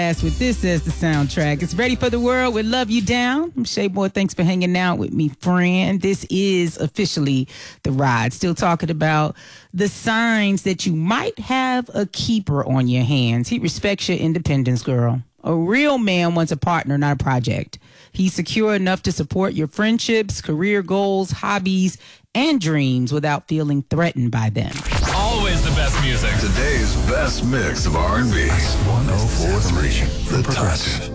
With this as the soundtrack. It's Ready for the World with Love You Down. I'm Shay Boy. Thanks for hanging out with me, friend. This is officially The Ride. Still talking about the signs that you might have a keeper on your hands. He respects your independence, girl. A real man wants a partner, not a project. He's secure enough to support your friendships, career goals, hobbies, and dreams without feeling threatened by them. Always the best music. Today's best mix of R&B. 104.3 The Touch.